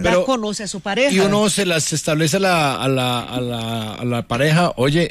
verdad conoce a su pareja. Y uno se las establece a la pareja, oye,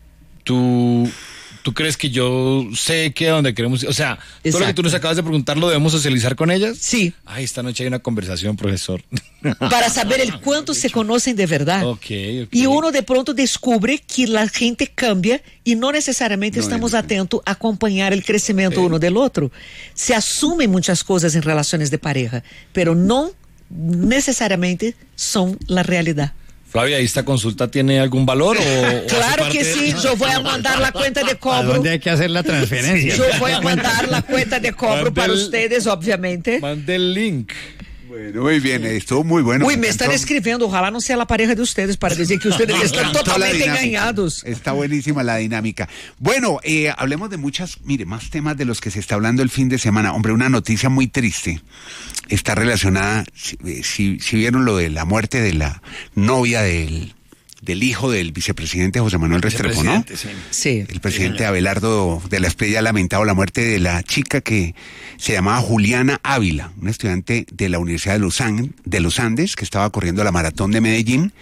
¿Tú crees que yo sé que a donde queremos ir? O sea, todo lo que tú nos acabas de preguntar, ¿lo debemos socializar con ellas? Sí. Ay, esta noche hay una conversación, profesor. Para saber el cuánto se conocen de verdad. Okay. Y uno de pronto descubre que la gente cambia y no necesariamente estamos atentos a acompañar el crecimiento uno del otro. Se asumen muchas cosas en relaciones de pareja, pero no necesariamente son la realidad. Flavia, ¿esta consulta tiene algún valor? Claro que sí, yo voy a mandar la cuenta de cobro. ¿A dónde hay que hacer la transferencia? Yo voy a mandar la cuenta de cobro para ustedes, obviamente. Mande el link. Bueno, muy bien, estuvo muy bueno. Uy, me están escribiendo, ojalá no sea la pareja de ustedes para decir que ustedes están totalmente engañados. Está buenísima la dinámica. Bueno, hablemos de más temas de los que se está hablando el fin de semana. Hombre, una noticia muy triste está relacionada, si vieron lo de la muerte de la novia del hijo del vicepresidente José Manuel Restrepo, ¿no? Sí. El presidente Abelardo de la Espriella ha lamentado la muerte de la chica que se llamaba Juliana Ávila, una estudiante de la Universidad de los Andes que estaba corriendo la maratón de Medellín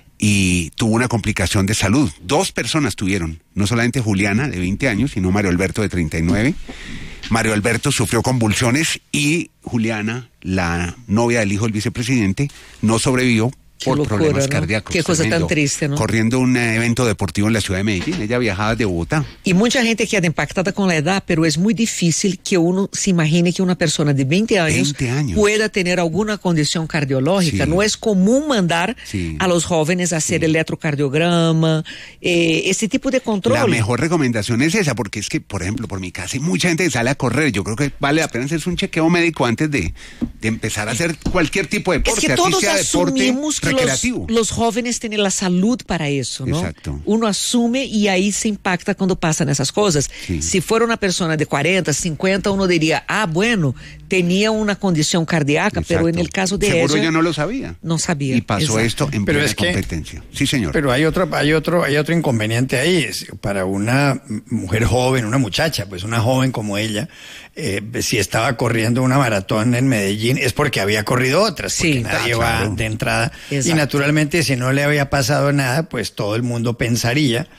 y tuvo una complicación de salud. 2 personas tuvieron, no solamente Juliana, de 20 años, sino Mario Alberto, de 39. Mario Alberto sufrió convulsiones y Juliana, la novia del hijo del vicepresidente, no sobrevivió por problemas cardíacos. Qué cosa tan triste, ¿no? Corriendo un evento deportivo en la ciudad de Medellín. Ella viajaba de Bogotá. Y mucha gente queda impactada con la edad, pero es muy difícil que uno se imagine que una persona de 20 años pueda tener alguna condición cardiológica. Sí. No es común mandar a los jóvenes a hacer electrocardiograma, ese tipo de control. La mejor recomendación es esa, porque es que, por ejemplo, por mi casa hay mucha gente que sale a correr. Yo creo que vale la pena hacerse un chequeo médico antes de empezar a hacer cualquier tipo de deporte. Es que todos asumimos que recreativo. Los jóvenes tienen la salud para eso, ¿no? Exacto. Uno asume y ahí se impacta cuando pasan esas cosas. Sí. Si fuera una persona de 40, 50, uno diría, bueno, tenía una condición cardíaca, pero en el caso de seguro ella... yo no lo sabía. No sabía. Y pasó esto en plena competencia. Sí, señor. Pero hay otro inconveniente ahí. Para una mujer joven, una muchacha, pues una joven como ella, si estaba corriendo una maratón en Medellín, es porque había corrido otras, porque nadie va de entrada. Exacto. Y naturalmente, si no le había pasado nada, pues todo el mundo pensaría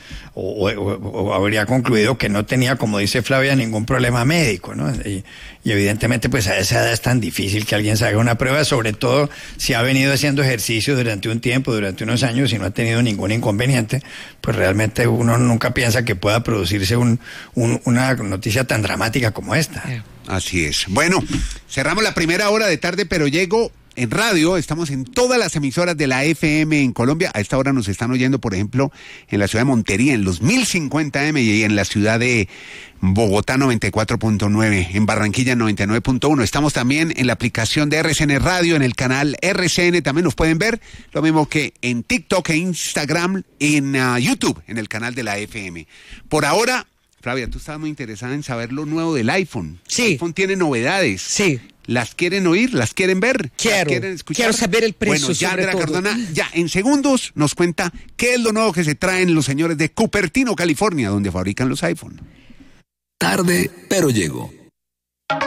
o habría concluido que no tenía, como dice Flavia, ningún problema médico, ¿no? Y evidentemente, pues a esa edad es tan difícil que alguien se haga una prueba, sobre todo si ha venido haciendo ejercicio durante un tiempo, durante unos años, y no ha tenido ningún inconveniente, pues realmente uno nunca piensa que pueda producirse una noticia tan dramática como esta. Así es. Bueno, cerramos la primera hora de Tarde Pero Llego. En radio, estamos en todas las emisoras de la FM en Colombia. A esta hora nos están oyendo, por ejemplo, en la ciudad de Montería, en los 1050M, y en la ciudad de Bogotá 94.9, en Barranquilla 99.1. Estamos también en la aplicación de RCN Radio, en el canal RCN, también nos pueden ver, lo mismo que en TikTok e Instagram, en YouTube, en el canal de la FM. Por ahora, Flavia, tú estabas muy interesada en saber lo nuevo del iPhone. Sí. El iPhone tiene novedades. Sí. ¿Las quieren oír? ¿Las quieren ver? Quiero. ¿Las quieren escuchar? Quiero saber el precio. Bueno, ya Andrea Cardona, ya en segundos nos cuenta qué es lo nuevo que se traen los señores de Cupertino, California, donde fabrican los iPhone. Tarde, pero llego.